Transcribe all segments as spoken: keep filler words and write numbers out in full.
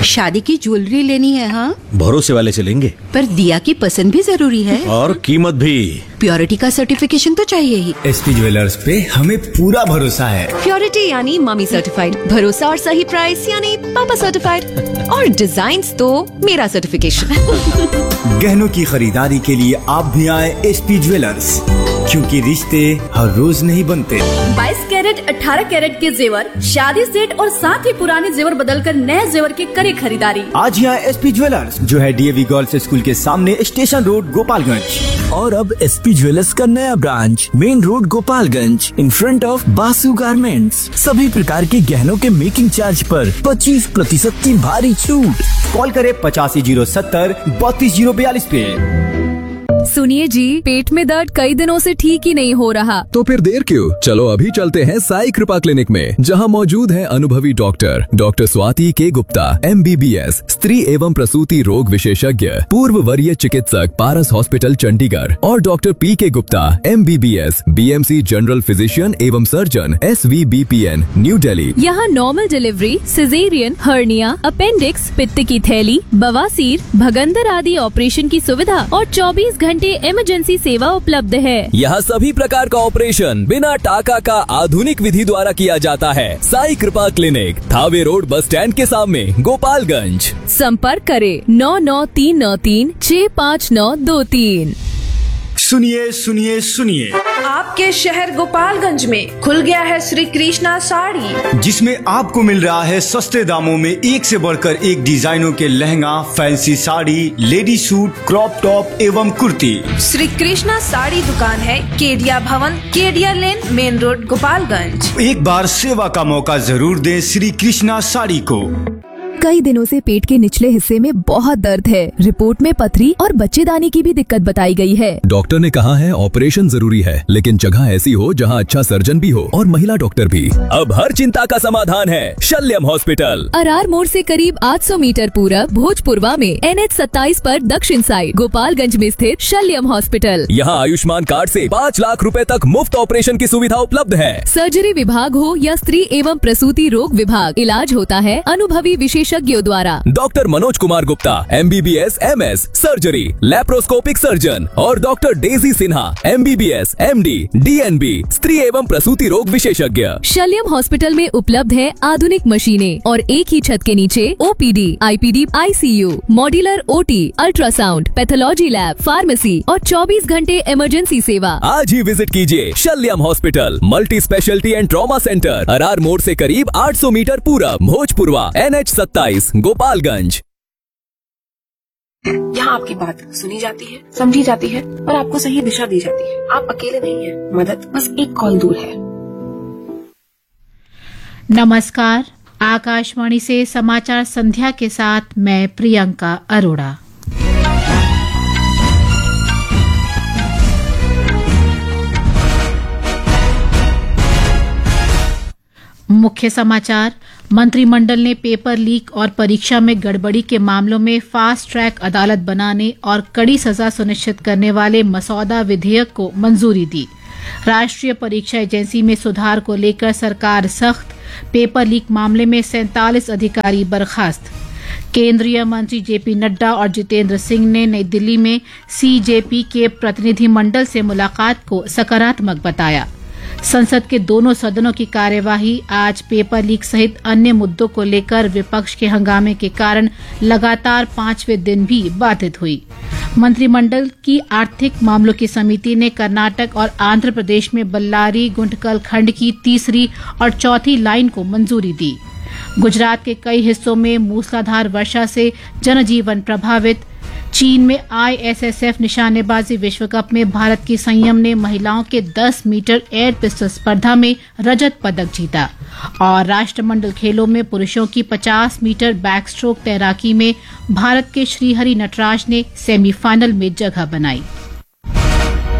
शादी की ज्वेलरी लेनी है। हाँ, भरोसे वाले से लेंगे। पर दिया की पसंद भी जरूरी है और कीमत भी। प्योरिटी का सर्टिफिकेशन तो चाहिए ही। एसपी ज्वेलर्स पे हमें पूरा भरोसा है। प्योरिटी यानी मम्मी सर्टिफाइड, भरोसा और सही प्राइस यानी पापा सर्टिफाइड, और डिजाइन तो मेरा सर्टिफिकेशन। गहनों की खरीदारी के लिए आप भी आए एसपी ज्वेलर्स, क्योंकि रिश्ते हर रोज नहीं बनते। बाईस कैरेट अठारह कैरेट के जेवर, शादी सेट और साथ ही पुराने जेवर बदलकर नए जेवर की करे खरीदारी। आज ही आए एसपी ज्वेलर्स, जो है डीएवी गर्ल्स स्कूल के सामने, स्टेशन रोड, गोपालगंज। और अब एसपी ज्वेलर्स का नया branch main road, Gopalganj, in front of Basu garments. सभी प्रकार के गहनों के मेकिंग चार्ज पर पच्चीस प्रतिशत की भारी छूट। कॉल करे पचासी जीरो सत्तर बत्तीस जीरो बयालीस पे। सुनिए जी, पेट में दर्द कई दिनों से ठीक ही नहीं हो रहा। तो फिर देर क्यों, चलो अभी चलते हैं साई कृपा क्लिनिक में, जहां मौजूद है अनुभवी डॉक्टर डॉक्टर स्वाति के गुप्ता, एमबीबीएस, स्त्री एवं प्रसूति रोग विशेषज्ञ, पूर्व वरीय चिकित्सक, पारस हॉस्पिटल चंडीगढ़, और डॉक्टर पी के Gupta, MBBS, BMC general physician एवं सर्जन, एसवीबीपीएन, न्यू दिल्ली। यहाँ normal delivery, caesarean, hernia, appendix, पित्त की थैली, बवासीर, भगंदर आदि ऑपरेशन की सुविधा और चौबीस घंटे इमरजेंसी सेवा उपलब्ध है। यहाँ सभी प्रकार का ऑपरेशन बिना टाका का आधुनिक विधि द्वारा किया जाता है। साई कृपा clinic, Thawe road, bus stand के सामने, गोपालगंज। संपर्क करें नौ नौ तीन नौ तीन छह पाँच नौ दो तीन। सुनिए सुनिए सुनिए, आपके शहर गोपालगंज में खुल गया है श्री कृष्णा साड़ी, जिसमें आपको मिल रहा है सस्ते दामों में एक से बढ़कर एक डिजाइनों के lehenga, fancy sari, lady suit, crop top एवं कुर्ती। श्री कृष्णा साड़ी दुकान है केडिया भवन, केडिया लेन, मेन रोड, गोपालगंज। एक बार सेवा का मौका जरूर दें श्री कृष्णा साड़ी को। कई दिनों से पेट के निचले हिस्से में बहुत दर्द है। रिपोर्ट में पथरी और बच्चेदानी की भी दिक्कत बताई गई है। डॉक्टर ने कहा है ऑपरेशन जरूरी है, लेकिन जगह ऐसी हो जहां अच्छा सर्जन भी हो और महिला डॉक्टर भी। अब हर चिंता का समाधान है शल्यम हॉस्पिटल। अरार मोड़ से करीब आठ सौ मीटर पूरब, भोजपुरवा में, एन एच सत्ताईस पर दक्षिण साइड, गोपालगंज में स्थित शल्यम हॉस्पिटल। यहाँ आयुष्मान कार्ड से पाँच लाख रुपए तक मुफ्त ऑपरेशन की सुविधा उपलब्ध है। सर्जरी विभाग हो या स्त्री एवं प्रसूति रोग विभाग, इलाज होता है अनुभवी विशेषज्ञों द्वारा। Doctor Manoj Kumar Gupta, MBBS, MS, surgery, laparoscopic surgeon, और doctor Daisy Sinha, MBBS, MD, DNB, स्त्री एवं प्रसूति रोग विशेषज्ञ। शल्यम हॉस्पिटल में उपलब्ध है आधुनिक मशीनें और एक ही छत के नीचे OPD, IPD, ICU, modular OT, ultrasound, pathology lab, pharmacy और चौबीस घंटे इमरजेंसी सेवा। आज ही विजिट कीजिए शल्यम hospital, multi speciality and trauma centre, Arar मोड़ से करीब आठ सौ मीटर पूरब, भोजपुरवा, एन एच सत्ताईस, गोपालगंज। यहाँ आपकी बात सुनी जाती है, समझी जाती है और आपको सही दिशा दी जाती है। आप अकेले नहीं हैं, मदद बस एक कॉल दूर है। नमस्कार, आकाशवाणी से समाचार संध्या के साथ मैं प्रियंका अरोड़ा। मुख्य समाचार। मंत्रिमंडल ने पेपर लीक और परीक्षा में गड़बड़ी के मामलों में फास्ट ट्रैक अदालत बनाने और कड़ी सजा सुनिश्चित करने वाले मसौदा विधेयक को मंजूरी दी। राष्ट्रीय परीक्षा एजेंसी में सुधार को लेकर सरकार सख्त, पेपर लीक मामले में सैंतालीस अधिकारी बर्खास्त। केंद्रीय मंत्री जेपी नड्डा और जितेंद्र सिंह ने नई दिल्ली में सीजेपी के प्रतिनिधिमंडल से मुलाकात को सकारात्मक बताया। संसद के दोनों सदनों की कार्यवाही आज पेपर लीक सहित अन्य मुद्दों को लेकर विपक्ष के हंगामे के कारण लगातार पांचवें दिन भी बाधित हुई। मंत्रिमंडल की आर्थिक मामलों की समिति ने कर्नाटक और आंध्र प्रदेश में बल्लारी गुंटकल खंड की तीसरी और चौथी लाइन को मंजूरी दी। गुजरात के कई हिस्सों में मूसलाधार वर्षा से जनजीवन प्रभावित। चीन में आईएसएसएफ निशानेबाजी विश्व कप में भारत की संयम ने महिलाओं के दस मीटर एयर पिस्टल स्पर्धा में रजत पदक जीता। और राष्ट्रमंडल खेलों में पुरुषों की पचास मीटर बैक स्ट्रोक तैराकी में भारत के श्रीहरि नटराज ने सेमीफाइनल में जगह बनाई।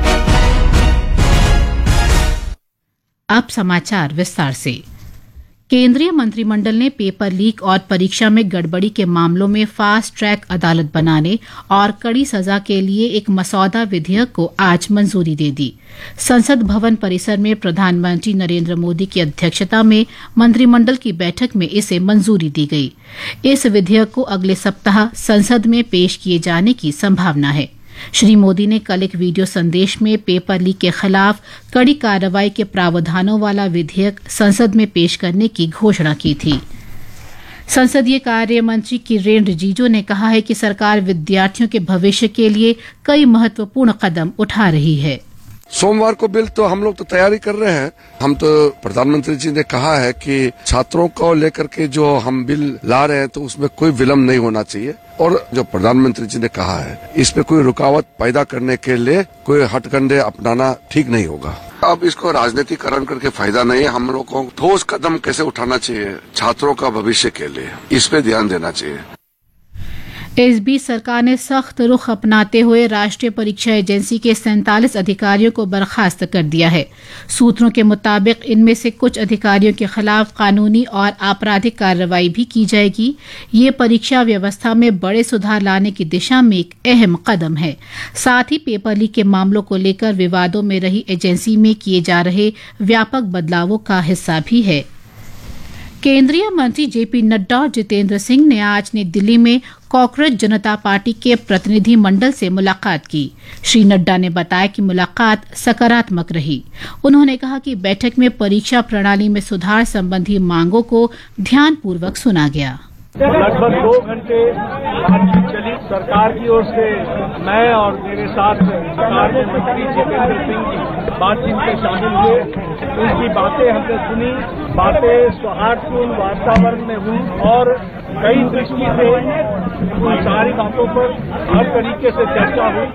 अब समाचार विस्तार से। केंद्रीय मंत्रिमंडल ने पेपर लीक और परीक्षा में गड़बड़ी के मामलों में फास्ट ट्रैक अदालत बनाने और कड़ी सजा के लिए एक मसौदा विधेयक को आज मंजूरी दे दी। संसद भवन परिसर में प्रधानमंत्री नरेंद्र मोदी की अध्यक्षता में मंत्रिमंडल की बैठक में इसे मंजूरी दी गई। इस विधेयक को अगले सप्ताह संसद में पेश किए जाने की संभावना है। श्री मोदी ने कल एक वीडियो संदेश में पेपर लीक के खिलाफ कड़ी कार्रवाई के प्रावधानों वाला विधेयक संसद में पेश करने की घोषणा की थी। संसदीय कार्य मंत्री किरेन रिजिजू ने कहा है कि सरकार विद्यार्थियों के भविष्य के लिए कई महत्वपूर्ण कदम उठा रही है। सोमवार को बिल तो हम लोग तो तैयारी कर रहे हैं। हम तो प्रधानमंत्री जी ने कहा है कि छात्रों को लेकर के जो हम बिल ला रहे हैं तो उसमें कोई विलम्ब नहीं होना चाहिए, और जो प्रधानमंत्री जी ने कहा है इसमें कोई रुकावट पैदा करने के लिए कोई हथकंडे अपनाना ठीक नहीं होगा। अब इसको राजनीतिकरण करके फायदा नहीं है। हम लोग को ठोस कदम कैसे उठाना चाहिए छात्रों का भविष्य के लिए, इस पे ध्यान देना चाहिए। इस बीच सरकार ने सख्त रुख अपनाते हुए राष्ट्रीय परीक्षा एजेंसी के सैंतालीस अधिकारियों को बर्खास्त कर दिया है। सूत्रों के मुताबिक इनमें से कुछ अधिकारियों के खिलाफ कानूनी और आपराधिक कार्रवाई भी की जाएगी। ये परीक्षा व्यवस्था में बड़े सुधार लाने की दिशा में एक अहम कदम है। साथ ही पेपर लीक के मामलों को लेकर विवादों में रही एजेंसी में किए जा रहे व्यापक बदलावों का हिस्सा भी है। केंद्रीय मंत्री जेपी नड्डा और जितेंद्र सिंह ने आज नई दिल्ली में कॉकरोच जनता पार्टी के प्रतिनिधि मंडल से मुलाकात की। श्री नड्डा ने बताया कि मुलाकात सकारात्मक रही। उन्होंने कहा कि बैठक में परीक्षा प्रणाली में सुधार संबंधी मांगों को ध्यानपूर्वक सुना गया। लगभग दो घंटे बातचीत चली। सरकार की ओर से मैं और मेरे साथ सरकार के मंत्री जितेंद्र सिंह जी बातचीत में शामिल हुए। उनकी बातें हमने सुनी। बातें सौहार्दपूर्ण वातावरण में हुई और कई दृष्टि से उन सारी बातों पर हर तरीके से चर्चा हुई।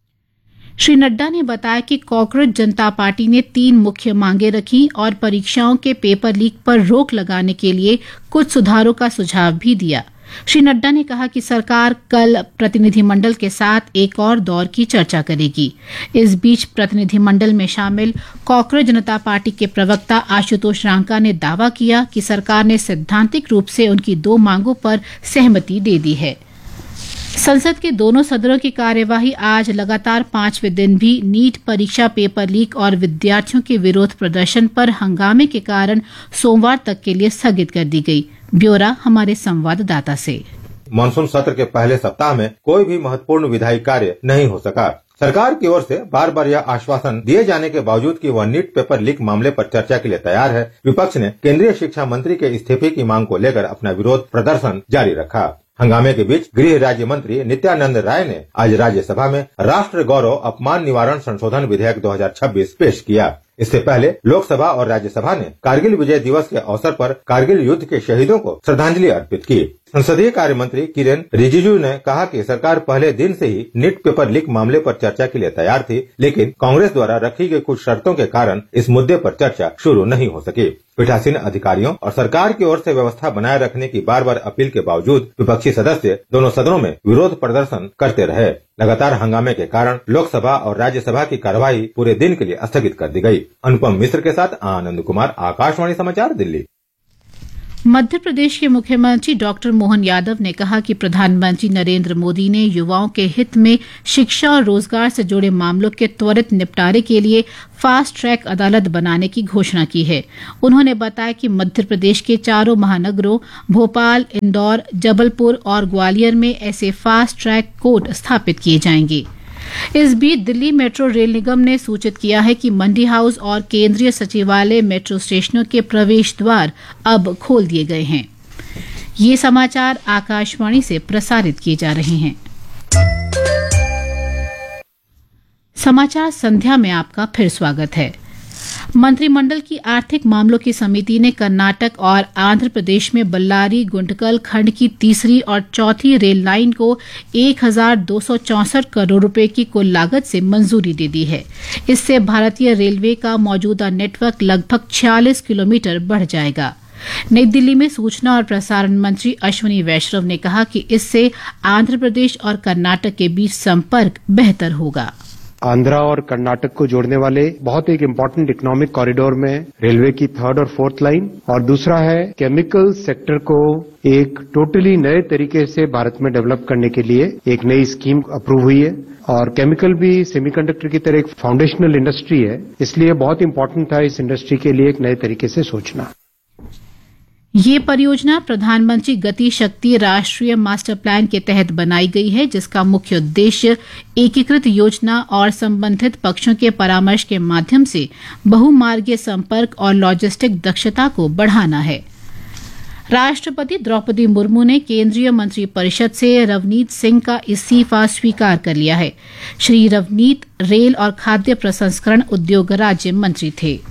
श्री नड्डा ने बताया कि कॉकरोच जनता पार्टी ने तीन मुख्य मांगे रखी और परीक्षाओं के पेपर लीक पर रोक लगाने के लिए कुछ सुधारों का सुझाव भी दिया। श्री नड्डा ने कहा कि सरकार कल प्रतिनिधिमंडल के साथ एक और दौर की चर्चा करेगी। इस बीच प्रतिनिधिमंडल में शामिल कॉकरोच जनता पार्टी के प्रवक्ता आशुतोष रांका ने दावा किया कि सरकार ने सैद्धांतिक रूप से उनकी दो मांगों पर सहमति दे दी है। संसद के दोनों सदनों की कार्यवाही आज लगातार पांचवें दिन भी नीट परीक्षा पेपर लीक और विद्यार्थियों के विरोध प्रदर्शन पर हंगामे के कारण सोमवार तक के लिए स्थगित कर दी गई। ब्यौरा हमारे संवाददाता से। मानसून सत्र के पहले सप्ताह में कोई भी महत्वपूर्ण विधायी कार्य नहीं हो सका। सरकार की ओर से बार बार यह आश्वासन दिए जाने के बावजूद कि वह नीट पेपर लीक मामले पर चर्चा के लिए तैयार है, विपक्ष ने केंद्रीय शिक्षा मंत्री के इस्तीफे की मांग को लेकर अपना विरोध प्रदर्शन जारी रखा। हंगामे के बीच गृह राज्य मंत्री नित्यानंद राय ने आज राज्यसभा में राष्ट्र गौरव अपमान निवारण संशोधन विधेयक दो हज़ार छब्बीस पेश किया। इससे पहले लोकसभा और राज्यसभा ने कारगिल विजय दिवस के अवसर पर कारगिल युद्ध के शहीदों को श्रद्धांजलि अर्पित की। संसदीय कार्य मंत्री किरेन रिजिजू ने कहा कि सरकार पहले दिन से ही नीट पेपर लीक मामले पर चर्चा के लिए तैयार थी, लेकिन कांग्रेस द्वारा रखी गई कुछ शर्तों के कारण इस मुद्दे पर चर्चा शुरू नहीं हो सकी। पीठासीन अधिकारियों और सरकार की ओर से व्यवस्था बनाए रखने की बार बार अपील के बावजूद विपक्षी सदस्य दोनों सदनों में विरोध प्रदर्शन करते रहे। लगातार हंगामे के कारण लोकसभा और राज्यसभा की कार्यवाही पूरे दिन के लिए स्थगित कर दी गई। अनुपम मिश्र के साथ आनंद कुमार, आकाशवाणी समाचार, दिल्ली। मध्य प्रदेश के मुख्यमंत्री डॉक्टर मोहन यादव ने कहा कि प्रधानमंत्री नरेंद्र मोदी ने युवाओं के हित में शिक्षा और रोजगार से जुड़े मामलों के त्वरित निपटारे के लिए फास्ट ट्रैक अदालत बनाने की घोषणा की है। उन्होंने बताया कि मध्य प्रदेश के चारों महानगरों भोपाल, इंदौर, जबलपुर और ग्वालियर में ऐसे फास्ट ट्रैक कोर्ट स्थापित किए जाएंगे। इस बीच दिल्ली मेट्रो रेल निगम ने सूचित किया है कि मंडी हाउस और केंद्रीय सचिवालय मेट्रो स्टेशनों के प्रवेश द्वार अब खोल दिए गए हैं। ये समाचार आकाशवाणी से प्रसारित किए जा रहे हैं। समाचार संध्या में आपका फिर स्वागत है। मंत्रिमंडल की आर्थिक मामलों की समिति ने कर्नाटक और आंध्र प्रदेश में बल्लारी गुंटकल खंड की तीसरी और चौथी रेल लाइन को एक हजार दो सौ चौसठ करोड़ रुपए की कुल लागत से मंजूरी दे दी है। इससे भारतीय रेलवे का मौजूदा नेटवर्क लगभग छियालीस किलोमीटर बढ़ जाएगा। नई दिल्ली में सूचना और प्रसारण मंत्री अश्विनी वैष्णव ने कहा कि इससे आंध्र प्रदेश और कर्नाटक के बीच संपर्क बेहतर होगा। आंध्रा और कर्नाटक को जोड़ने वाले बहुत एक इम्पोर्टेंट इकोनॉमिक कॉरिडोर में रेलवे की थर्ड और फोर्थ लाइन, और दूसरा है केमिकल सेक्टर को एक टोटली नए तरीके से भारत में डेवलप करने के लिए एक नई स्कीम अप्रूव हुई है। और केमिकल भी सेमीकंडक्टर की तरह एक फाउंडेशनल इंडस्ट्री है, इसलिए बहुत इंपॉर्टेंट था इस इंडस्ट्री के लिए एक नए तरीके से सोचना। ये परियोजना प्रधानमंत्री गति शक्ति राष्ट्रीय मास्टर प्लान के तहत बनाई गई है, जिसका मुख्य उद्देश्य एकीकृत योजना और संबंधित पक्षों के परामर्श के माध्यम से बहुमार्गीय संपर्क और लॉजिस्टिक दक्षता को बढ़ाना है। राष्ट्रपति द्रौपदी मुर्मू ने केंद्रीय मंत्रिपरिषद से रवनीत सिंह का इस्तीफा स्वीकार कर लिया है। श्री रवनीत रेल और खाद्य प्रसंस्करण उद्योग राज्य मंत्री थे।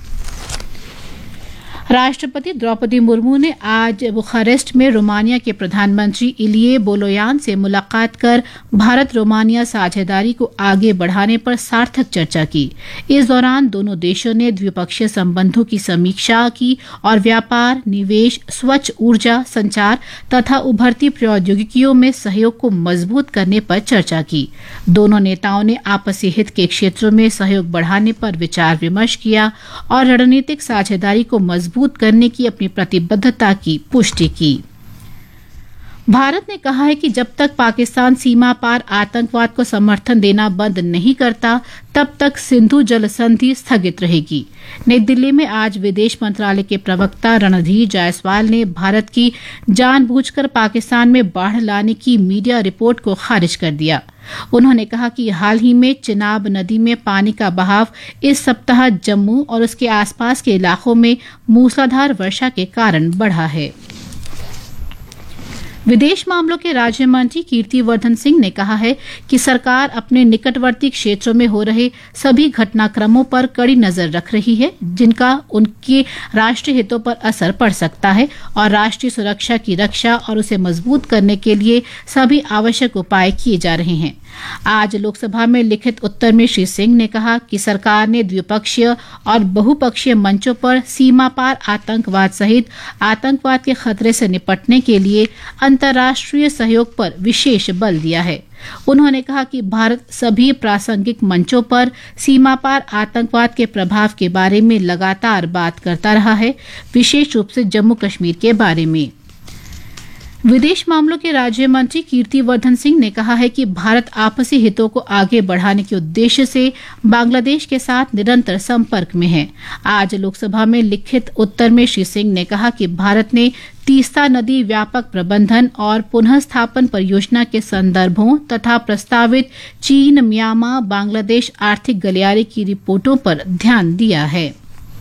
राष्ट्रपति द्रौपदी मुर्मू ने आज बुखारेस्ट में रोमानिया के प्रधानमंत्री इलिये बोलोयान से मुलाकात कर भारत रोमानिया साझेदारी को आगे बढ़ाने पर सार्थक चर्चा की। इस दौरान दोनों देशों ने द्विपक्षीय संबंधों की समीक्षा की और व्यापार, निवेश, स्वच्छ ऊर्जा, संचार तथा उभरती प्रौद्योगिकियों में सहयोग को मजबूत करने पर चर्चा की। दोनों नेताओं ने आपसी हित के क्षेत्रों में सहयोग बढ़ाने पर विचार विमर्श किया और रणनीतिक साझेदारी को मजबूत करने की अपनी प्रतिबद्धता की पुष्टि की। भारत ने कहा है कि जब तक पाकिस्तान सीमा पार आतंकवाद को समर्थन देना बंद नहीं करता, तब तक सिंधु जल संधि स्थगित रहेगी। नई दिल्ली में आज विदेश मंत्रालय के प्रवक्ता रणधीर जायसवाल ने भारत की जानबूझकर पाकिस्तान में बाढ़ लाने की मीडिया रिपोर्ट को खारिज कर दिया। उन्होंने कहा कि हाल ही में चिनाब नदी में पानी का बहाव इस सप्ताह जम्मू और उसके आसपास के इलाकों में मूसलाधार वर्षा के कारण बढ़ा है। विदेश मामलों के राज्य मंत्री कीर्तिवर्धन सिंह ने कहा है कि सरकार अपने निकटवर्ती क्षेत्रों में हो रहे सभी घटनाक्रमों पर कड़ी नजर रख रही है, जिनका उनके राष्ट्रीय हितों पर असर पड़ सकता है, और राष्ट्रीय सुरक्षा की रक्षा और उसे मजबूत करने के लिए सभी आवश्यक उपाय किए जा रहे हैं। आज लोकसभा में लिखित उत्तर में श्री सिंह ने कहा कि सरकार ने द्विपक्षीय और बहुपक्षीय मंचों पर सीमा पार आतंकवाद सहित आतंकवाद के खतरे से निपटने के लिए अंतर्राष्ट्रीय सहयोग पर विशेष बल दिया है। उन्होंने कहा कि भारत सभी प्रासंगिक मंचों पर सीमा पार आतंकवाद के प्रभाव के बारे में लगातार बात करता रहा है, विशेष रूप से जम्मू कश्मीर के बारे में। विदेश मामलों के राज्य मंत्री कीर्तिवर्धन सिंह ने कहा है कि भारत आपसी हितों को आगे बढ़ाने के उद्देश्य से बांग्लादेश के साथ निरंतर संपर्क में है। आज लोकसभा में लिखित उत्तर में श्री सिंह ने कहा कि भारत ने तीस्ता नदी व्यापक प्रबंधन और पुनः स्थापन परियोजना के संदर्भों तथा प्रस्तावित चीन म्यांमार बांग्लादेश आर्थिक गलियारे की रिपोर्टों पर ध्यान दिया है।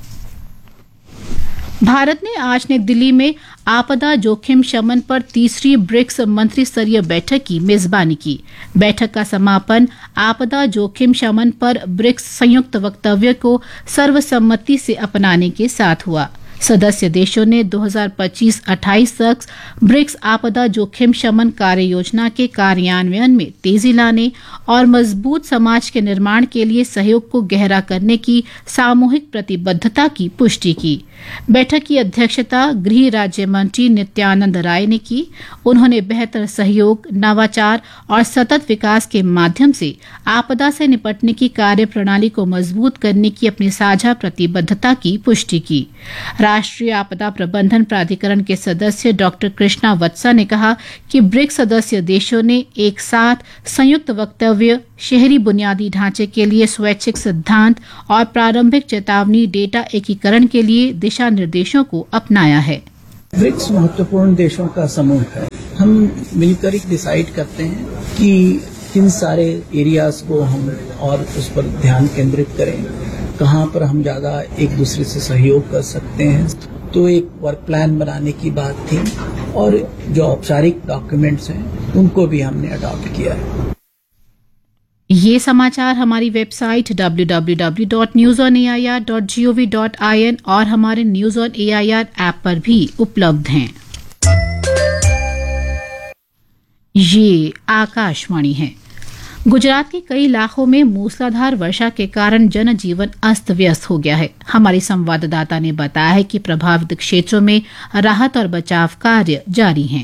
भारत ने आज नई दिल्ली में आपदा जोखिम शमन पर तीसरी ब्रिक्स मंत्री स्तरीय बैठक की मेजबानी की। बैठक का समापन आपदा जोखिम शमन पर ब्रिक्स संयुक्त वक्तव्य को सर्वसम्मति से अपनाने के साथ हुआ। सदस्य देशों ने दो हज़ार पच्चीस अट्ठाईस तक ब्रिक्स आपदा जोखिम शमन कार्य योजना के कार्यान्वयन में तेजी लाने और मजबूत समाज के निर्माण के लिए सहयोग को गहरा करने की सामूहिक प्रतिबद्धता की पुष्टि की। बैठक की अध्यक्षता गृह राज्य मंत्री नित्यानंद राय ने की। उन्होंने बेहतर सहयोग, नवाचार और सतत विकास के माध्यम से आपदा से निपटने की कार्य प्रणाली को मजबूत करने की अपनी साझा प्रतिबद्धता की पुष्टि की। राष्ट्रीय आपदा प्रबंधन प्राधिकरण के सदस्य डॉक्टर कृष्णा वत्सा ने कहा कि ब्रिक्स सदस्य देशों ने एक साथ संयुक्त वक्तव्य, शहरी बुनियादी ढांचे के लिए स्वैच्छिक सिद्धांत और प्रारंभिक चेतावनी डेटा एकीकरण के लिए दिशा निर्देशों को अपनाया है। ब्रिक्स महत्वपूर्ण देशों का समूह है। हम मिलकर एक डिसाइड करते हैं कि किन सारे एरियाज को हम और उस पर ध्यान केंद्रित करें, कहाँ पर हम ज्यादा एक दूसरे से सहयोग कर सकते हैं। तो एक वर्क प्लान बनाने की बात थी और जो औपचारिक डॉक्यूमेंट्स हैं उनको भी हमने अडॉप्ट किया है। ये समाचार हमारी website W W W dot news on A I R dot G O V dot I N और हमारे news on A I R app पर भी उपलब्ध हैं। ये आकाशवाणी है। गुजरात के कई इलाकों में मूसलाधार वर्षा के कारण जनजीवन अस्त व्यस्त हो गया है। हमारी संवाददाता ने बताया है कि प्रभावित क्षेत्रों में राहत और बचाव कार्य जारी हैं।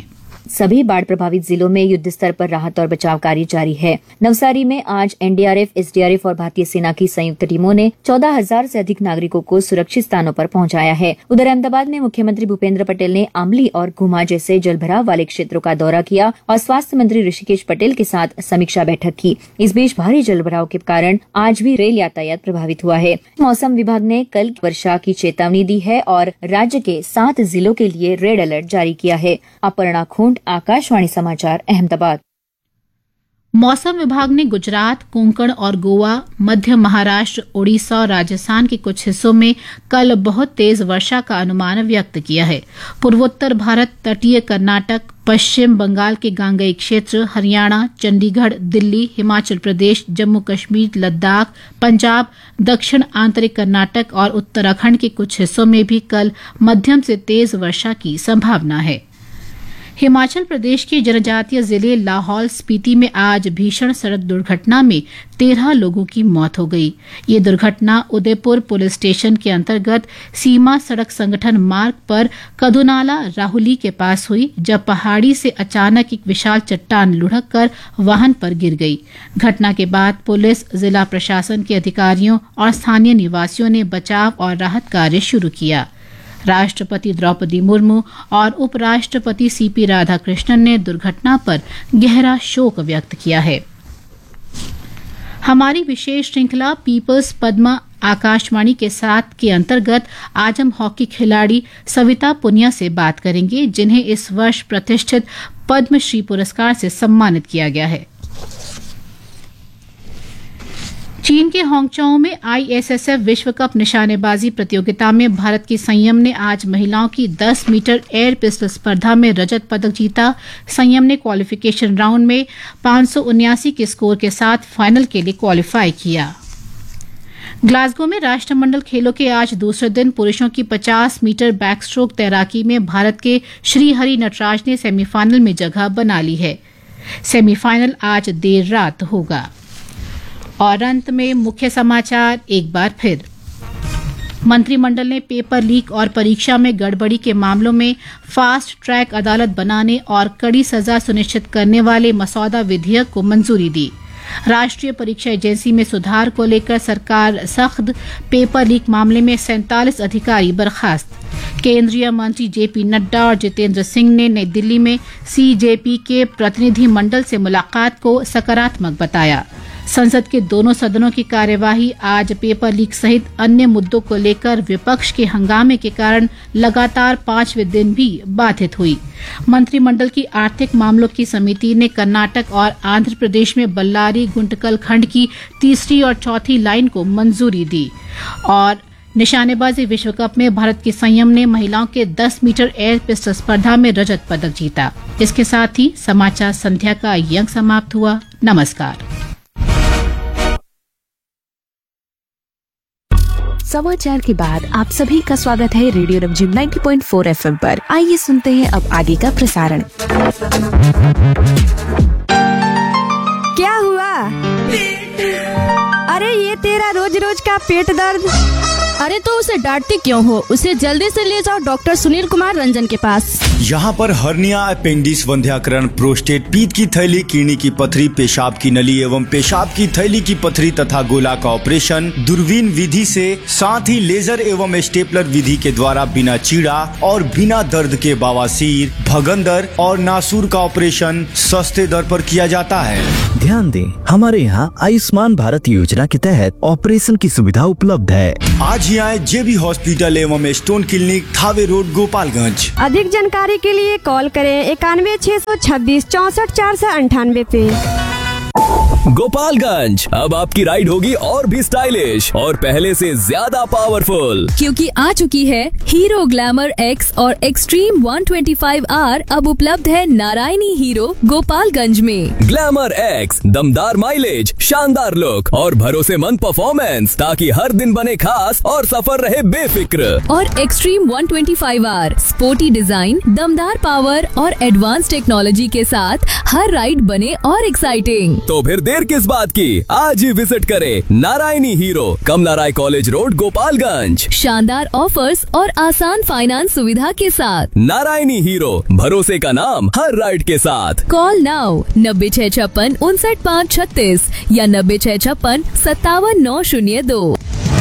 सभी बाढ़ प्रभावित जिलों में युद्ध स्तर पर राहत और बचाव कार्य जारी है। नवसारी में आज एनडीआरएफ, एसडीआरएफ और भारतीय सेना की संयुक्त टीमों ने चौदह हजार से अधिक नागरिकों को सुरक्षित स्थानों पर पहुंचाया है। उधर अहमदाबाद में मुख्यमंत्री भूपेंद्र पटेल ने आमली और घुमा जैसे जलभराव वाले क्षेत्रों का दौरा किया और स्वास्थ्य मंत्री ऋषिकेश पटेल के साथ समीक्षा बैठक की। इस बीच भारी जलभराव के कारण आज भी रेल यातायात प्रभावित हुआ है। मौसम विभाग ने कल वर्षा की चेतावनी दी है और राज्य के सात जिलों के लिए रेड अलर्ट जारी किया है। अपर्णा खूंट, आकाशवाणी समाचार, अहमदाबाद। मौसम विभाग ने गुजरात, कोंकण और गोवा, मध्य महाराष्ट्र, ओडिशा और राजस्थान के कुछ हिस्सों में कल बहुत तेज वर्षा का अनुमान व्यक्त किया है। पूर्वोत्तर भारत, तटीय कर्नाटक, पश्चिम बंगाल के गांगेय क्षेत्र, हरियाणा, चंडीगढ़, दिल्ली, हिमाचल प्रदेश, जम्मू कश्मीर, लद्दाख, पंजाब, दक्षिण आंतरिक कर्नाटक और उत्तराखंड के कुछ हिस्सों में भी कल मध्यम से तेज वर्षा की संभावना है। हिमाचल प्रदेश के जनजातीय जिले लाहौल स्पीति में आज भीषण सड़क दुर्घटना में तेरह लोगों की मौत हो गई। ये दुर्घटना उदयपुर पुलिस स्टेशन के अंतर्गत सीमा सड़क संगठन मार्ग पर कदुनाला राहुली के पास हुई, जब पहाड़ी से अचानक एक विशाल चट्टान लुढ़क कर वाहन पर गिर गई। घटना के बाद पुलिस, जिला प्रशासन के अधिकारियों और स्थानीय निवासियों ने बचाव और राहत कार्य शुरू किया। राष्ट्रपति द्रौपदी मुर्मू और उपराष्ट्रपति सीपी राधाकृष्णन ने दुर्घटना पर गहरा शोक व्यक्त किया है। हमारी विशेष श्रृंखला पीपल्स पद्मा आकाशवाणी के साथ के अंतर्गत आज हम हॉकी खिलाड़ी सविता पुनिया से बात करेंगे, जिन्हें इस वर्ष प्रतिष्ठित पद्मश्री पुरस्कार से सम्मानित किया गया है। चीन के हांगचोउ में आईएसएसएफ विश्व कप निशानेबाजी प्रतियोगिता में भारत की संयम ने आज महिलाओं की दस मीटर एयर पिस्टल स्पर्धा में रजत पदक जीता। संयम ने क्वालिफिकेशन राउंड में पांच सौ उन्यासी के स्कोर के साथ फाइनल के लिए क्वालिफाई किया। ग्लासगो में राष्ट्रमंडल खेलों के आज दूसरे दिन पुरुषों की पचास मीटर बैकस्ट्रोक तैराकी में भारत के श्रीहरि नटराज ने सेमीफाइनल में जगह बना ली है। सेमीफाइनल आज देर रात होगा। और अंत में मुख्य समाचार एक बार फिर। मंत्रिमंडल ने पेपर लीक और परीक्षा में गड़बड़ी के मामलों में फास्ट ट्रैक अदालत बनाने और कड़ी सजा सुनिश्चित करने वाले मसौदा विधेयक को मंजूरी दी। राष्ट्रीय परीक्षा एजेंसी में सुधार को लेकर सरकार सख्त, पेपर लीक मामले में सैंतालीस अधिकारी बर्खास्त। केंद्रीय मंत्री जेपी नड्डा और जितेंद्र सिंह ने नई दिल्ली में सीजेपी के प्रतिनिधि मंडल से मुलाकात को सकारात्मक बताया। संसद के दोनों सदनों की कार्यवाही आज पेपर लीक सहित अन्य मुद्दों को लेकर विपक्ष के हंगामे के कारण लगातार पांचवें दिन भी बाधित हुई। मंत्रिमंडल की आर्थिक मामलों की समिति ने कर्नाटक और आंध्र प्रदेश में बल्लारी गुंटकल खंड की तीसरी और चौथी लाइन को मंजूरी दी। और निशानेबाजी विश्व कप में भारत की संयम ने महिलाओं के दस मीटर एयर पिस्टल स्पर्धा में रजत पदक जीता। इसके साथ ही समाचार संध्या का ये अंक समाप्त हुआ। नमस्कार। समाचार के बाद आप सभी का स्वागत है रेडियो रमझिम नब्बे पॉइंट चार एफएम पर। आइए सुनते हैं अब आगे का प्रसारण। क्या हुआ? अरे ये तेरा रोज रोज का पेट दर्द। अरे तो उसे डांटती क्यों हो? उसे जल्दी से ले जाओ डॉक्टर सुनील कुमार रंजन के पास। यहाँ पर हर्निया, अपेंडिक्स, वंध्याकरण, प्रोस्टेट, पीत की थैली, किडनी की पथरी, पेशाब की नली एवं पेशाब की थैली की पथरी तथा गोला का ऑपरेशन दूरबीन विधि से, साथ ही लेजर एवं स्टेपलर विधि के द्वारा बिना चीड़ा और बिना दर्द के बवासीर, भगंदर और नासूर का ऑपरेशन सस्ते दर पर किया जाता है। ध्यान दें, हमारे यहाँ आयुष्मान भारत योजना के तहत ऑपरेशन की सुविधा उपलब्ध है। आज ही आए जेबी हॉस्पिटल एवं stone clinic, Thawe road, Gopalganj. अधिक जानकारी के लिए कॉल करें इक्यानवे छह सौ छब्बीस चौसठ चार सौ अंठानवे पे। गोपालगंज अब आपकी राइड होगी और भी स्टाइलिश और पहले से ज्यादा पावरफुल, क्योंकि आ चुकी है हीरो ग्लैमर एक्स और एक्सट्रीम एक सौ पच्चीस आर। अब उपलब्ध है नारायणी हीरो गोपालगंज में। ग्लैमर एक्स, दमदार माइलेज, शानदार लुक और भरोसेमंद परफॉर्मेंस, ताकि हर दिन बने खास और सफर रहे बेफिक्र। और एक्सट्रीम एक सौ पच्चीस आर, स्पोर्टी डिजाइन, दमदार पावर और एडवांस टेक्नोलॉजी के साथ हर राइड बने और एक्साइटिंग। तो फिर देर किस बात की, आज ही विजिट करें नारायणी हीरो, कमला राय कॉलेज रोड, गोपालगंज। शानदार ऑफर्स और आसान फाइनेंस सुविधा के साथ नारायणी हीरो, भरोसे का नाम हर राइड के साथ। कॉल नाउ नब्बे छह छप्पन उनसठ पाँच छत्तीस या नब्बे छह छप्पन सत्तावन नौ शून्य दो।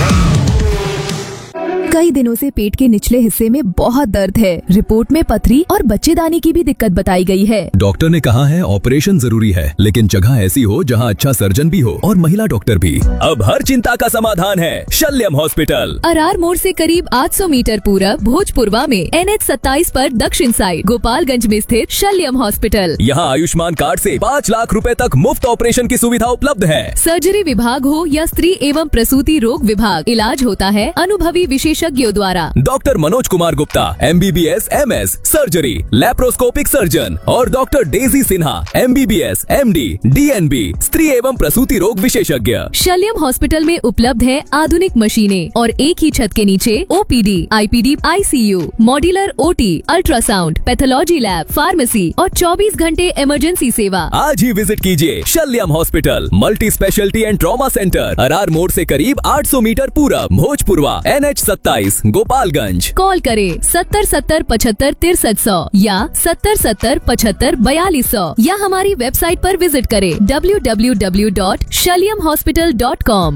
कई दिनों से पेट के निचले हिस्से में बहुत दर्द है। रिपोर्ट में पथरी और बच्चेदानी की भी दिक्कत बताई गई है। डॉक्टर ने कहा है ऑपरेशन जरूरी है, लेकिन जगह ऐसी हो जहां अच्छा सर्जन भी हो और महिला डॉक्टर भी। अब हर चिंता का समाधान है शल्यम हॉस्पिटल। अरार मोड़ से करीब आठ सौ मीटर पूरब भोजपुरवा में एन एच सत्ताईस पर दक्षिण साइड गोपालगंज में स्थित शल्यम हॉस्पिटल। यहाँ आयुष्मान कार्ड से पाँच लाख रुपए तक मुफ्त ऑपरेशन की सुविधा उपलब्ध है। सर्जरी विभाग हो या स्त्री एवं प्रसूति रोग विभाग, इलाज होता है अनुभवी विशेषज्ञों द्वारा। Doctor Manoj Kumar Gupta M B B S M S surgery laparoscopic surgeon और doctor Daisy Sinha M B B S M D D N B स्त्री एवं प्रसूति रोग विशेषज्ञ। शल्यम हॉस्पिटल में उपलब्ध है आधुनिक मशीनें और एक ही छत के नीचे O P D, I P D, I C you, modular O T, ultrasound, pathology lab, pharmacy और चौबीस घंटे इमरजेंसी सेवा। आज ही विजिट कीजिए शल्यम hospital, multi speciality and trauma centre, Arar मोड़ से करीब आठ सौ मीटर पूरब, भोजपुरवा, एन एच सत्ताईस, गोपालगंज। कॉल करें सत्तर सत्तर पचहत्तर तिरसठ सौ या सत्तर सत्तर पचहत्तर बयालीस सौ या हमारी वेबसाइट पर विजिट करें W W W dot शल्यम hospital dot com.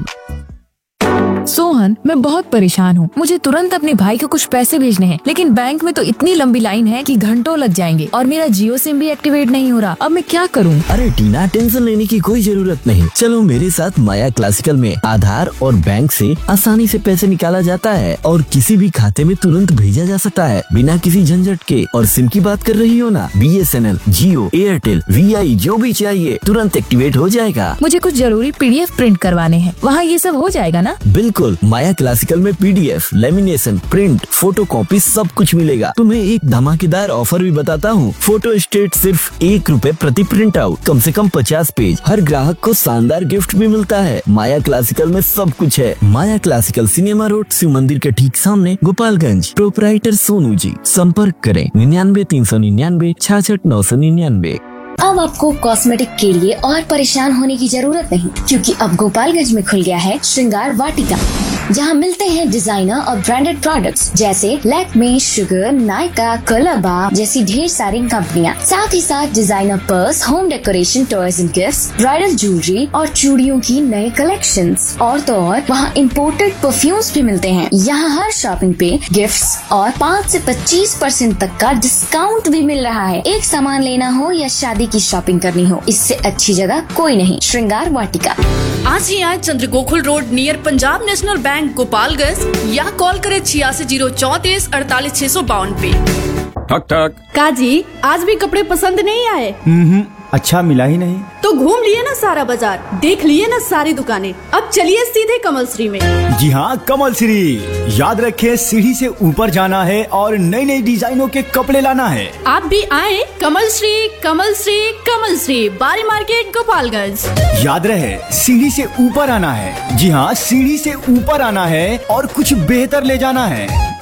Sohan, मैं बहुत परेशान हूँ। मुझे तुरंत अपने भाई को कुछ पैसे भेजने हैं, लेकिन बैंक में तो इतनी लंबी लाइन है कि घंटों लग जाएंगे और मेरा जियो सिम भी एक्टिवेट नहीं हो रहा। अब मैं क्या करूँ? अरे टीना, टेंशन लेने की कोई जरूरत नहीं। चलो मेरे साथ माया क्लासिकल में आधार और बैंक से आसानी से पैसे निकाला जाता है और किसी भी खाते में तुरंत भेजा जा सकता है बिना किसी झंझट के। और सिम की बात कर रही हो ना, B S N L, Jio, Airtel, we आई जो भी चाहिए तुरंत एक्टिवेट हो जाएगा। मुझे कुछ जरूरी पी डी एफ प्रिंट करवाने हैं, वहाँ ये सब हो जाएगा ना? बिल्कुल, माया क्लासिकल में P D F, lamination, print, photo copy सब कुछ मिलेगा। तुम्हें एक धमाकेदार ऑफर भी बताता हूँ। फोटो स्टेट सिर्फ एक रुपए प्रति प्रिंट आउट, कम से कम पचास पेज। हर ग्राहक को शानदार गिफ्ट भी मिलता है। माया क्लासिकल में सब कुछ है। माया क्लासिकल, सिनेमा रोड, शिव मंदिर के ठीक सामने, गोपालगंज। प्रोपराइटर सोनू जी। संपर्क करें निन्यानवे तीन सौ निन्यानवे छाछठ नौ सौ निन्यानवे। अब आपको कॉस्मेटिक के लिए और परेशान होने की जरूरत नहीं, क्योंकि अब गोपालगंज में खुल गया है श्रृंगार वाटिका, जहां मिलते हैं डिजाइनर और ब्रांडेड प्रोडक्ट्स जैसे लैक्मे, शुगर, नायका, कलरबा जैसी ढेर सारी कंपनियां। साथ ही साथ designer purse, home decoration, toys and gifts, bridal jewellery और चूड़ियों की नए कलेक्शंस। और तो और वहाँ इम्पोर्टेड परफ्यूम्स भी मिलते हैं। यहाँ हर शॉपिंग पे गिफ्ट्स और पाँच से पच्चीस परसेंट तक का डिस्काउंट भी मिल रहा है। एक सामान लेना हो या शादी की शॉपिंग करनी हो, इससे अच्छी जगह कोई नहीं। श्रृंगार वाटिका। आज ही आए चंद्र Gokul road near Punjab national bank Gopalganj या कॉल करें छियासी जीरो चौतीस अड़तालीस छह सौ बावन पे। ठक ठक। काजी, आज भी कपड़े पसंद नहीं आए? हम्म, अच्छा मिला ही नहीं तो घूम लिए ना सारा बाजार, देख लिए ना सारी दुकानें, अब चलिए सीधे कमल श्री में। जी हाँ, कमल श्री। याद रखें, सीढ़ी से ऊपर जाना है और नई नई डिजाइनों के कपड़े लाना है। आप भी आए कमल श्री, कमल श्री, कमल श्री, बारी मार्केट गोपालगंज। याद रहे, सीढ़ी से ऊपर आना है। जी हाँ, सीढ़ी से ऊपर आना है और कुछ बेहतर ले जाना है।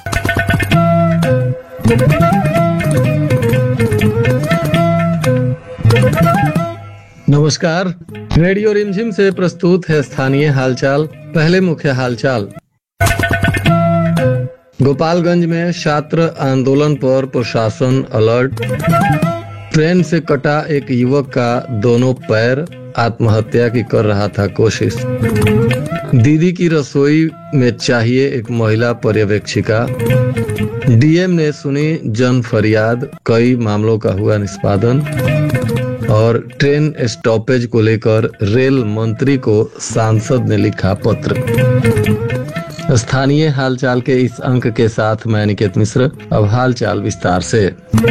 नमस्कार, रेडियो रिमझिम से प्रस्तुत है स्थानीय हालचाल। पहले मुख्य हालचाल। गोपालगंज में छात्र आंदोलन पर प्रशासन अलर्ट। ट्रेन से कटा एक युवक का दोनों पैर, आत्महत्या की कर रहा था कोशिश। दीदी की रसोई में चाहिए एक महिला पर्यवेक्षिका। डी एम ने सुनी जन फरियाद, कई मामलों का हुआ निष्पादन। और ट्रेन स्टॉपेज को लेकर रेल मंत्री को सांसद ने लिखा पत्र। स्थानीय हालचाल के इस अंक के साथ मैं निकेत मिश्र। अब हालचाल विस्तार से।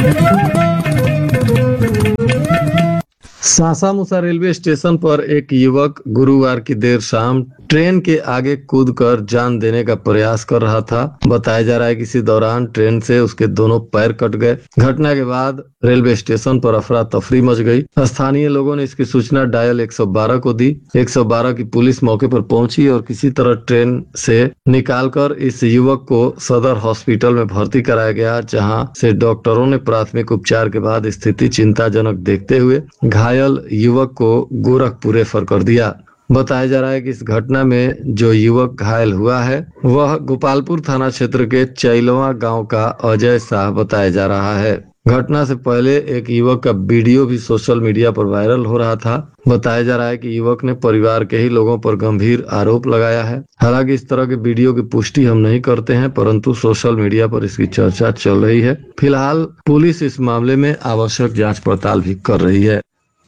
सासामुसा रेलवे स्टेशन पर एक युवक गुरुवार की देर शाम ट्रेन के आगे कूदकर जान देने का प्रयास कर रहा था। बताया जा रहा है कि इसी दौरान ट्रेन से उसके दोनों पैर कट गए। घटना के बाद रेलवे स्टेशन पर अफरा तफरी मच गई। स्थानीय लोगों ने इसकी सूचना डायल एक सौ बारह को दी। एक सौ बारह की पुलिस मौके पर पहुंची और किसी तरह ट्रेन से निकालकर इस युवक को सदर हॉस्पिटल में भर्ती कराया गया, जहां से डॉक्टरों ने प्राथमिक उपचार के बाद स्थिति चिंताजनक देखते हुए घायल घायल युवक को गोरखपुर रेफर कर दिया। बताया जा रहा है कि इस घटना में जो युवक घायल हुआ है वह गोपालपुर थाना क्षेत्र के चैलवा गांव का अजय शाह बताया जा रहा है। घटना से पहले एक युवक का वीडियो भी सोशल मीडिया पर वायरल हो रहा था। बताया जा रहा है कि युवक ने परिवार के ही लोगों पर गंभीर आरोप लगाया है। हालांकि इस तरह के वीडियो की पुष्टि हम नहीं करते हैं, परंतु सोशल मीडिया पर इसकी चर्चा चल रही है। फिलहाल पुलिस इस मामले में आवश्यक जांच पड़ताल भी कर रही है।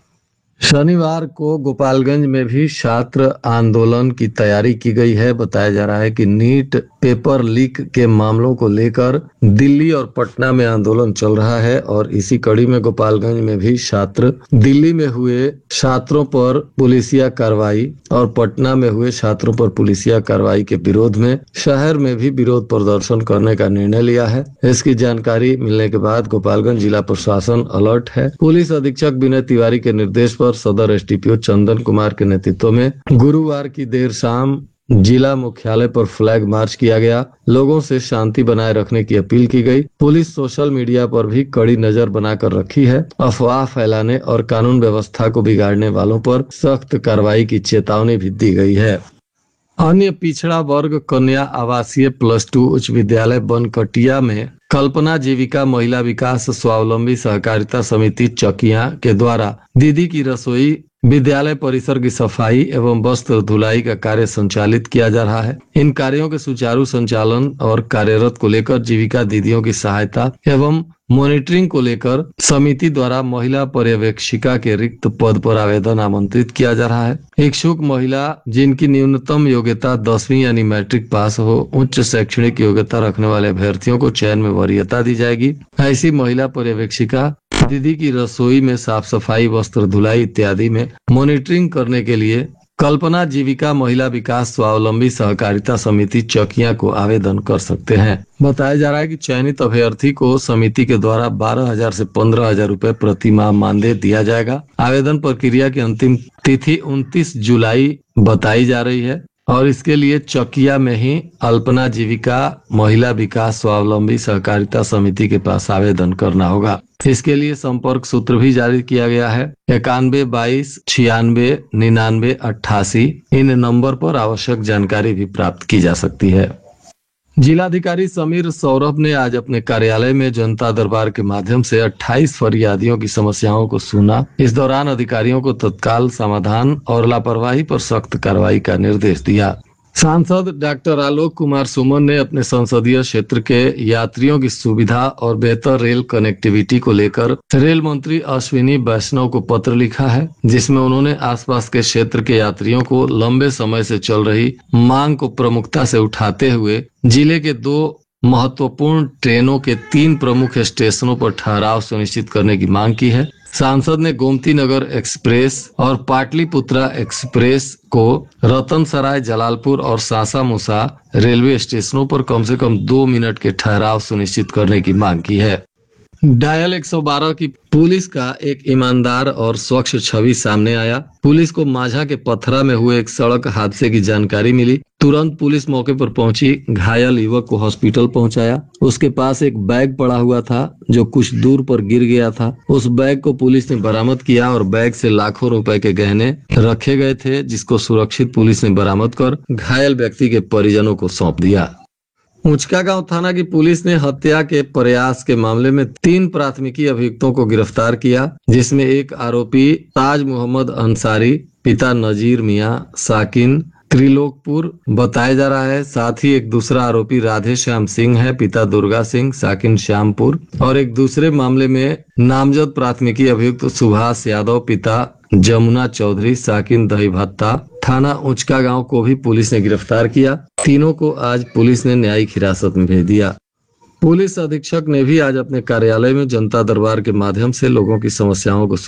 शनिवार को गोपालगंज में भी छात्र आंदोलन की तैयारी की गई है। बताया जा रहा है कि नीट पेपर लीक के मामलों को लेकर दिल्ली और पटना में आंदोलन चल रहा है और इसी कड़ी में गोपालगंज में भी छात्र दिल्ली में हुए छात्रों पर पुलिसिया कार्रवाई और पटना में हुए छात्रों पर पुलिसिया कार्रवाई के विरोध में शहर में भी विरोध प्रदर्शन करने का निर्णय लिया है। इसकी जानकारी मिलने के बाद गोपालगंज जिला प्रशासन अलर्ट है। पुलिस अधीक्षक विनय तिवारी के निर्देश पर सदर एसडीपीओ चंदन कुमार के नेतृत्व में गुरुवार की देर शाम जिला मुख्यालय पर फ्लैग मार्च किया गया। लोगों से शांति बनाए रखने की अपील की गई। पुलिस सोशल मीडिया पर भी कड़ी नजर बनाकर रखी है। अफवाह फैलाने और कानून व्यवस्था को बिगाड़ने वालों पर सख्त कार्रवाई की चेतावनी भी दी गई है। अन्य पिछड़ा वर्ग कन्या आवासीय प्लस टू उच्च विद्यालय बनकटिया में कल्पना जीविका महिला विकास स्वावलंबी सहकारिता समिति चकिया के द्वारा दीदी की रसोई, विद्यालय परिसर की सफाई एवं वस्त्र धुलाई का कार्य संचालित किया जा रहा है। इन कार्यों के सुचारू संचालन और कार्यरत को लेकर जीविका दीदियों की सहायता एवं मॉनिटरिंग को लेकर समिति द्वारा महिला पर्यवेक्षिका के रिक्त पद पर आवेदन आमंत्रित किया जा रहा है। इच्छुक महिला जिनकी न्यूनतम योग्यता दसवीं यानी मैट्रिक पास हो, उच्च शैक्षणिक योग्यता रखने वाले अभ्यर्थियों को चयन में वरीयता दी जाएगी। ऐसी महिला पर्यवेक्षिका दीदी की रसोई में साफ सफाई, वस्त्र धुलाई इत्यादि में मॉनिटरिंग करने के लिए कल्पना जीविका महिला विकास स्वावलंबी सहकारिता समिति चकिया को आवेदन कर सकते हैं। बताया जा रहा है कि चयनित अभ्यर्थी को समिति के द्वारा बारह हजार से पंद्रह हजार रूपए प्रति माह मानदेय दिया जाएगा। आवेदन प्रक्रिया की अंतिम तिथि उनतीस जुलाई बताई जा रही है और इसके लिए चकिया में ही अल्पना जीविका महिला विकास स्वावलंबी सहकारिता समिति के पास आवेदन करना होगा। इसके लिए संपर्क सूत्र भी जारी किया गया है। इक्यानवे बाईस छियानवे निन्यानवे अट्ठासी इन नंबर पर आवश्यक जानकारी भी प्राप्त की जा सकती है। जिलाधिकारी समीर सौरभ ने आज अपने कार्यालय में जनता दरबार के माध्यम से अट्ठाईस फरियादियों की समस्याओं को सुना। इस दौरान अधिकारियों को तत्काल समाधान और लापरवाही पर सख्त कार्रवाई का निर्देश दिया। सांसद डॉक्टर आलोक कुमार सुमन ने अपने संसदीय क्षेत्र के यात्रियों की सुविधा और बेहतर रेल कनेक्टिविटी को लेकर रेल मंत्री अश्विनी वैष्णव को पत्र लिखा है, जिसमें उन्होंने आसपास के क्षेत्र के यात्रियों को लंबे समय से चल रही मांग को प्रमुखता से उठाते हुए जिले के दो महत्वपूर्ण ट्रेनों के तीन प्रमुख स्टेशनों पर ठहराव सुनिश्चित करने की मांग की है। सांसद ने गोमती नगर एक्सप्रेस और पाटलिपुत्रा एक्सप्रेस को रतनसराय, जलालपुर और सासा मुसा रेलवे स्टेशनों पर कम से कम दो मिनट के ठहराव सुनिश्चित करने की मांग की है। डायल एक सौ बारह की पुलिस का एक ईमानदार और स्वच्छ छवि सामने आया। पुलिस को माझा के पथरा में हुए एक सड़क हादसे की जानकारी मिली। तुरंत पुलिस मौके पर पहुंची, घायल युवक को हॉस्पिटल पहुंचाया। उसके पास एक बैग पड़ा हुआ था जो कुछ दूर पर गिर गया था। उस बैग को पुलिस ने बरामद किया और बैग से लाखों रुपए के गहने रखे गए थे, जिसको सुरक्षित पुलिस ने बरामद कर घायल व्यक्ति के परिजनों को सौंप दिया। ऊंचका गांव थाना की पुलिस ने हत्या के प्रयास के मामले में तीन प्राथमिकी अभियुक्तों को गिरफ्तार किया, जिसमें एक आरोपी ताज मोहम्मद अंसारी, पिता नजीर मियां, साकिन त्रिलोकपुर बताया जा रहा है। साथ ही एक दूसरा आरोपी राधे श्याम सिंह है, पिता दुर्गा सिंह, साकिन श्यामपुर। और एक दूसरे मामले में नामजद प्राथमिकी अभियुक्त सुभाष यादव, पिता जमुना चौधरी, साकिन दही भत्ता, थाना ऊंचका गांव को भी पुलिस ने गिरफ्तार किया। तीनों को आज पुलिस ने न्यायिक हिरासत में भेज दिया। पुलिस अधीक्षक ने भी आज अपने कार्यालय में जनता दरबार के माध्यम से लोगों की समस्याओं को